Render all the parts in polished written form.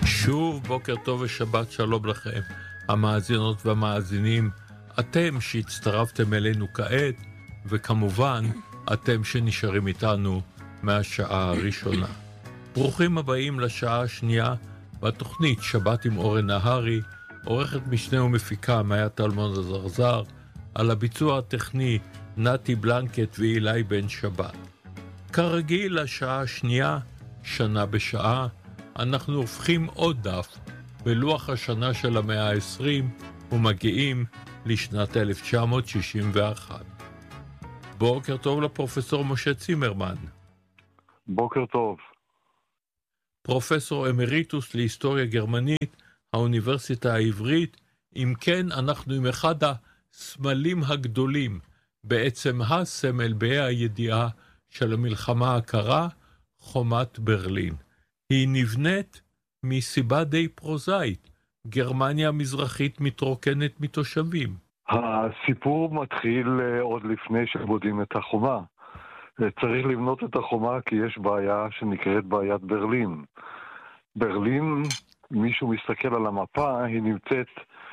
שוב בוקר טוב ושבת שלום לכם, המאזינות והמאזינים, אתם שהצטרפתם אלינו כעת, וכמובן אתם שנשארים איתנו מהשעה הראשונה. ברוכים הבאים לשעה השנייה בתוכנית שבת עם אורן נהרי, עורכת משנה ומפיקה מאיה טלמון הזרזר, על הביצוע הטכני נתי בלנקט ואילי בן שבת. כרגיל לשעה השנייה, שנה בשעה, אנחנו הופכים עוד דף בלוח השנה של המאה ה-20 ומגיעים לשנת 1961. בוקר טוב לפרופסור משה צימרמן. בוקר טוב. פרופסור אמריטוס להיסטוריה גרמנית, האוניברסיטה העברית. אם כן, אנחנו עם אחד הסמלים הגדולים, בעצם הסמל בה"א הידיעה של המלחמה הקרה, חומת ברלין. היא נבנית מסיבה די פרוזאית. גרמניה המזרחית מתרוקנת מתושבים. הסיפור מתחיל עוד לפני שבונים את החומה. צריך לבנות את החומה כי יש בעיה שנקראת בעיית ברלין. ברלין, מישהו מסתכל על המפה, היא נמצאת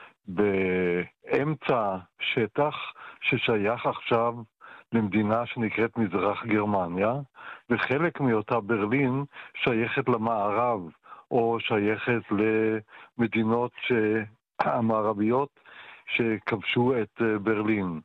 באמצע שטח ששייך עכשיו למדינה שנקראת מזרח גרמניה, וחלק מאותה ברלין שייכת למערב, או שייכת למדינות המערביות שכבשו את ברלין.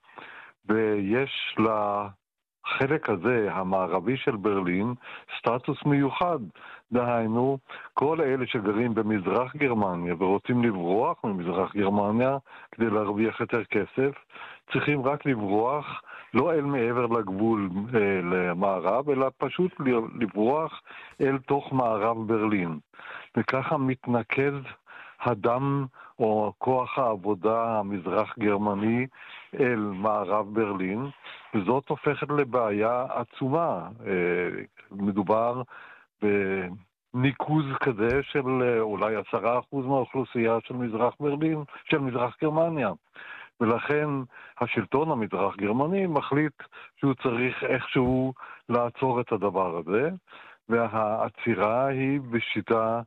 ויש לחלק הזה, המערבי של ברלין, סטטוס מיוחד. דהיינו, כל אלה שגרים במזרח גרמניה ורוצים לברוח ממזרח גרמניה כדי להרוויח יותר כסף, צריכים רק לברוח לא אל מעבר לגבול למערב, אלא פשוט לברוח אל תוך מערב ברלין. וככה מתנקז הדם או כוח העבודה המזרח גרמני אל מערב ברלין, וזאת הופכת לבעיה עצומה. מדובר בניקוז כזה של אולי 10% מהאוכלוסייה של מזרח ברלין, של מזרח גרמניה. ולכן השלטון המזרח גרמני מחליט שהוא צריך איכשהו לעצור את הדבר הזה, והעצירה היא בשיטה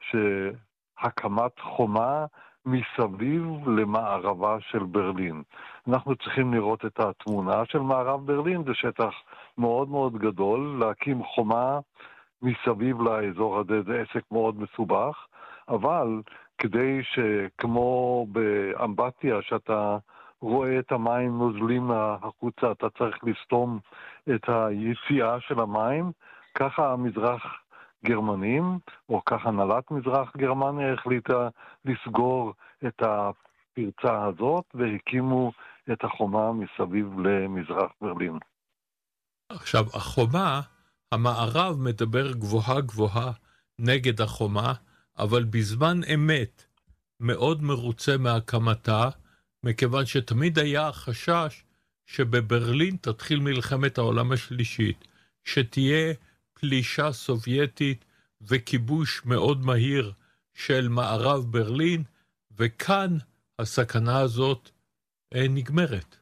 שהקמת חומה מסביב למערבה של ברלין. אנחנו צריכים לראות את התמונה של מערב ברלין, זה שטח מאוד מאוד גדול, להקים חומה מסביב לאזור הזה זה עסק מאוד מסובך, אבל כדי שכמו באמבטיה שאתה רואה את המים נוזלים החוצה, אתה צריך לסתום את היציאה של המים, ככה המזרח גרמנים, או ככה הנהלת מזרח גרמניה החליטה לסגור את הפרצה הזאת, והקימו את החומה מסביב למזרח ברלין. עכשיו, החומה, המערב מדבר גבוהה גבוהה נגד החומה, אבל בזמן אמת מאוד מרוצה מהקמתה, מכיוון שתמיד היה החשש שבברלין תתחיל מלחמת העולם השלישית, שתהיה פלישה סובייטית וכיבוש מאוד מהיר של מערב ברלין, וכאן הסכנה הזאת נגמרת.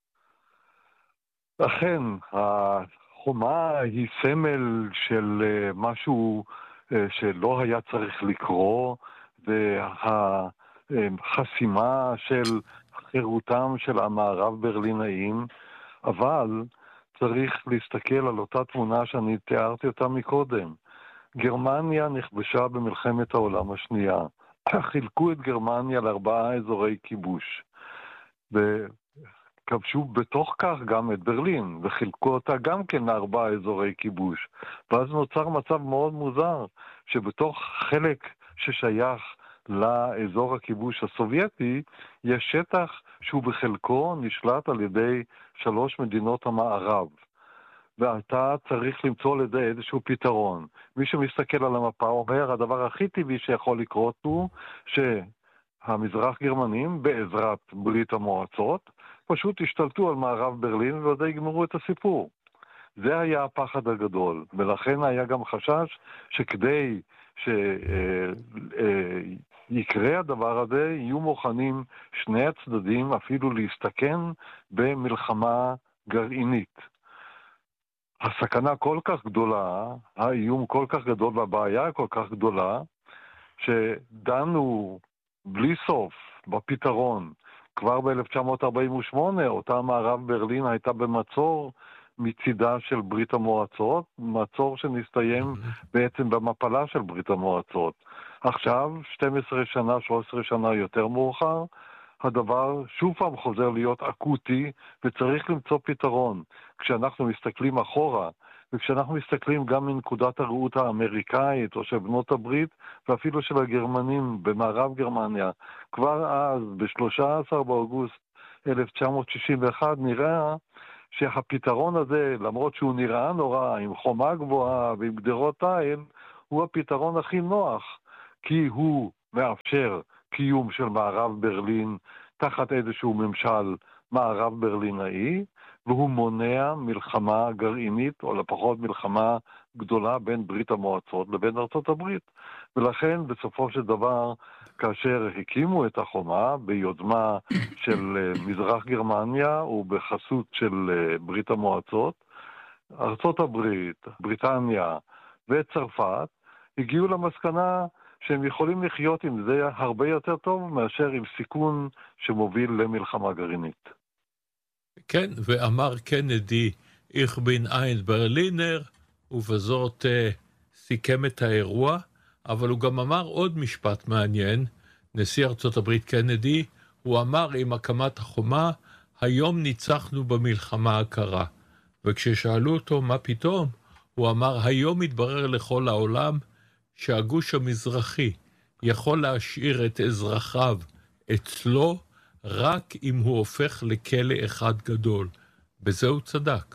אכן, החומה היא סמל של משהו שלא היה צריך לקרוא, והחסימה של חירותם של המערב ברלינאים, אבל צריך להסתכל על אותה תמונה שאני תיארתי אותה מקודם. גרמניה נכבשה במלחמת העולם השנייה. חילקו את גרמניה ל4 אזורי כיבוש. וכבשו בתוך כך גם את ברלין, וחילקו אותה גם כן ל4 אזורי כיבוש. ואז נוצר מצב מאוד מוזר, שבתוך חלק ששייך לאזור הכיבוש הסובייטי, יש שטח שהוא בחלקו נשלט על ידי 3 מדינות המערב. ואתה צריך למצוא לזה איזשהו פתרון. מי שמסתכל על המפה אומר, הדבר הכי טבעי שיכול לקרות הוא שהמזרח גרמנים בעזרת ברית המועצות פשוט השתלטו על מערב ברלין ועוד יגמרו את הסיפור. זה היה הפחד הגדול, ולכן היה גם חשש שכדי יקרה הדבר הזה, יהיו מוכנים שני הצדדים אפילו להסתכן במלחמה גרעינית. הסכנה כל כך גדולה, האיום כל כך גדול והבעיה כל כך גדולה, שדנו בלי סוף בפתרון. כבר ב-1948 אותה מערב ברלין הייתה במצור מצידה של ברית המועצות, מצור שנסתיים בעצם במפלה של ברית המועצות. עכשיו, 12 שנה, 13 שנה יותר מאוחר, הדבר שוב פעם חוזר להיות אקוטי וצריך למצוא פתרון. כשאנחנו מסתכלים אחורה, וכשאנחנו מסתכלים גם מנקודת הראות האמריקאית או של בנות הברית ואפילו של הגרמנים במערב גרמניה, כבר אז, ב-13 באוגוסט 1961, נראה שהפתרון הזה, למרות שהוא נראה נורא, עם חומה גבוהה ועם גדרות תיל, הוא הפתרון הכי נוח, כי הוא מאפשר קיום של מערב ברלין תחת איזשהו ממשל מערב ברלינאי, והוא מונע מלחמה גרעינית, או לפחות מלחמה גדולה בין ברית המועצות לבין ארצות הברית. ולכן בסופו של דבר, כאשר הקימו את החומה ביוזמה של מזרח גרמניה ובחסות של ברית המועצות, ארצות הברית, בריטניה וצרפת הגיעו למסקנה שהם יכולים לחיות עם זה הרבה יותר טוב מאשר עם סיכון שמוביל למלחמה גרעינית. כן, ואמר קנדי, איך בין ein ברלינר, ובזאת סיכם את האירוע, אבל הוא גם אמר עוד משפט מעניין, נשיא ארצות הברית קנדי, הוא אמר עם הקמת החומה, היום ניצחנו במלחמה הקרה. וכששאלו אותו מה פתאום, הוא אמר, היום מתברר לכל העולם שהגוש המזרחי יכול להשאיר את אזרחיו אצלו, רק אם הוא הופך לכלא אחד גדול. בזה הוא צדק.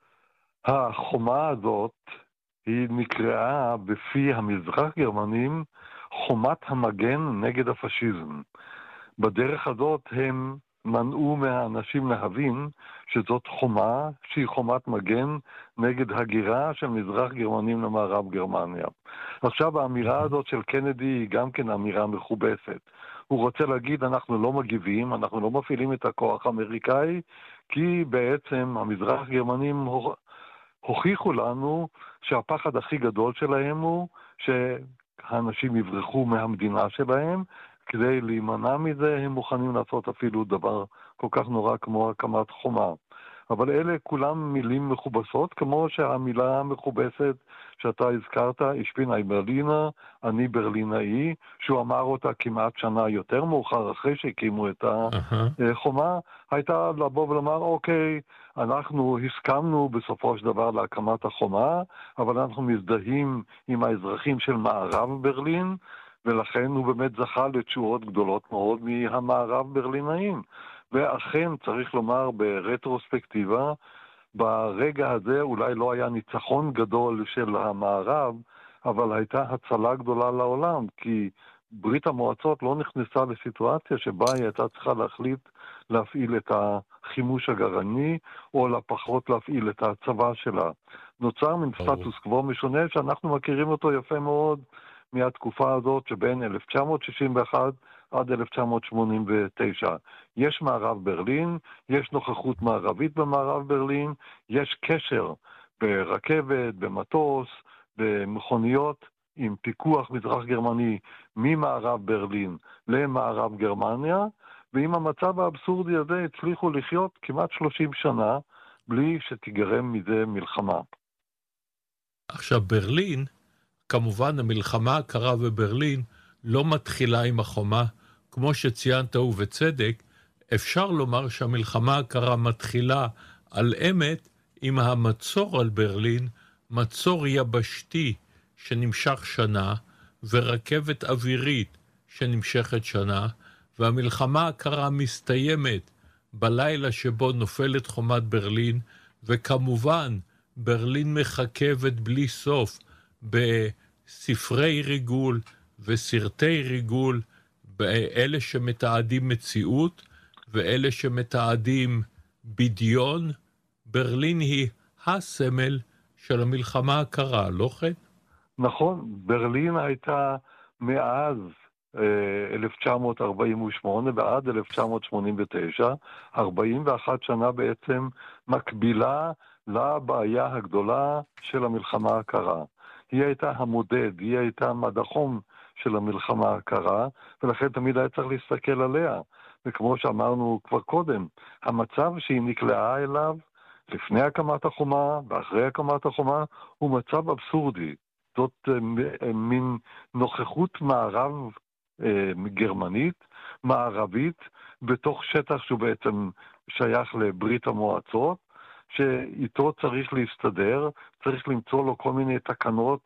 החומה הזאת היא נקראה בפי המזרח גרמנים חומת המגן נגד הפשיזם. בדרך הזאת הם מנעו מהאנשים להבין שזאת חומה שהיא חומת מגן נגד הגירה של מזרח גרמנים למערב גרמניה. עכשיו האמירה הזאת של קנדי היא גם כן אמירה מכובסת. הוא רוצה להגיד אנחנו לא מגיבים, אנחנו לא מפעילים את הכוח האמריקאי, כי בעצם המזרח גרמנים הוכיחו לנו שהפחד הכי גדול שלהם הוא שהאנשים יברחו מהמדינה שלהם, כדי להימנע מזה הם מוכנים לעשות אפילו דבר כל כך נורא כמו הקמת חומה. אבל אלה כולם מילים מכובסות, כמו שהמילה המכובסת שאתה הזכרת, ich bin ein Berliner, אני ברלינאי, שהוא אמר אותה כמעט שנה יותר מאוחר אחרי שהקימו את החומה, הייתה לבוא ולומר, אוקיי, אנחנו הסכמנו בסופו של דבר להקמת החומה, אבל אנחנו מזדהים עם האזרחים של מערב ברלין, ולכן הוא באמת זכה לתשואות גדולות מאוד מהמערב ברלינאים. ואכן צריך לומר ברטרוספקטיבה, ברגע הזה אולי לא היה ניצחון גדול של המערב, אבל הייתה הצלה גדולה לעולם, כי ברית המועצות לא נכנסה לסיטואציה שבה היא הייתה צריכה להחליט להפעיל את החימוש הגרעיני, או לפחות להפעיל את הצבא שלה. נוצר מן סטטוס קוו משונה שאנחנו מכירים אותו יפה מאוד מהתקופה הזאת שבין 1961 עד 1989. יש מערב ברלין, יש נוכחות מערבית במערב ברלין, יש קשר ברכבת, במטוס, במכוניות, עם פיקוח מזרח גרמני ממערב ברלין למערב גרמניה, ועם המצב האבסורדי הזה הצליחו לחיות כמעט 30 שנה בלי שתיגרם מזה מלחמה. עכשיו ברלין, כמובן המלחמה הקרה בברלין לא מתחילה עם החומה, כמו שציינת ובצדק, אפשר לומר שהמלחמה הקרה מתחילה על אמת עם המצור על ברלין, מצור יבשתי שנמשך שנה, ורכבת אווירית שנמשכת שנה, והמלחמה הקרה מסתיימת בלילה שבו נופלת חומת ברלין, וכמובן ברלין מחכבת בלי סוף בספרי ריגול וסרטי ריגול, באלה שמתעדים מציאות ואלה שמתעדים בדיון. ברלין היא הסמל של המלחמה הקרה, לא כן? נכון, ברלין הייתה מאז 1948 ועד 1989, 41 שנה בעצם מקבילה לבעיה הגדולה של המלחמה הקרה. היא הייתה המודד, היא הייתה המדחום של המלחמה הקרה, ולכן תמיד היה צריך להסתכל עליה. וכמו שאמרנו כבר קודם, המצב שהיא נקלעה אליו לפני הקמת החומה ואחרי הקמת החומה הוא מצב אבסורדי. זאת מין נוכחות מערב גרמנית, מערבית, בתוך שטח שהוא בעצם שייך לברית המועצות, שאיתו צריך להסתדר, צריך למצוא לו כל מיני תקנות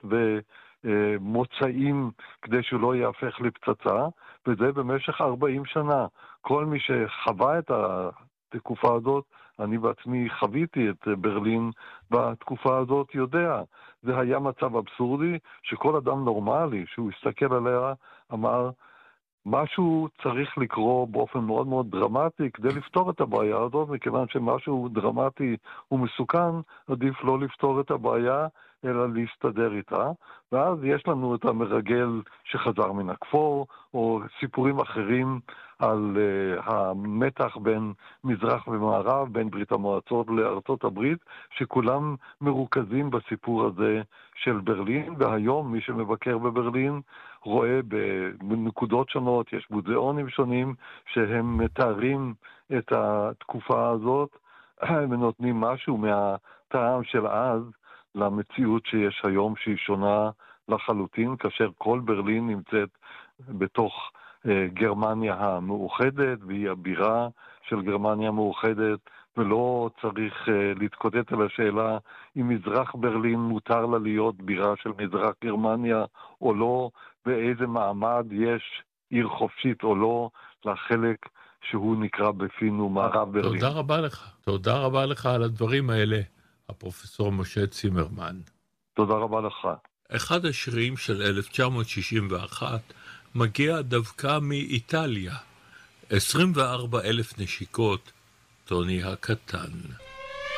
ומוצאים כדי שהוא לא יהפך לפצצה, וזה במשך 40 שנה. כל מי שחווה את התקופה הזאת, אני בעצמי חוויתי את ברלין בתקופה הזאת, יודע. זה היה מצב אבסורדי שכל אדם נורמלי שהוא הסתכל עליה אמר, משהו צריך לקרות באופן מאוד מאוד דרמטי כדי לפתור את הבעיה הזאת, מכיוון שמשהו דרמטי ומסוכן, עדיף לא לפתור את הבעיה, אלא להסתדר איתה. ואז יש לנו את המרגל שחזר מן הכפור, או סיפורים אחרים על המתח בין מזרח ומערב, בין ברית המועצות לארצות הברית, שכולם מרוכזים בסיפור הזה של ברלין, והיום מי שמבקר בברלין רואה בנקודות שונות, יש מוזיאונים שונים שהם מתארים את התקופה הזאת ונותנים משהו מהטעם של אז למציאות שיש היום שהיא שונה לחלוטין, כאשר כל ברלין נמצאת בתוך גרמניה המאוחדת והיא הבירה של גרמניה המאוחדת, ולא צריך להתקוטט על השאלה אם מזרח ברלין מותר לה להיות בירה של מזרח גרמניה או לא, באיזה מעמד יש עיר חופשית או לא לחלק שהוא נקרא בפינו מערב ברלין. תודה רבה לך. תודה רבה לך על הדברים האלה, הפרופסור משה צימרמן. תודה רבה לך. אחד השירים של 1961 מגיע דווקא מאיטליה. 24,000 נשיקות, טוני הקטן.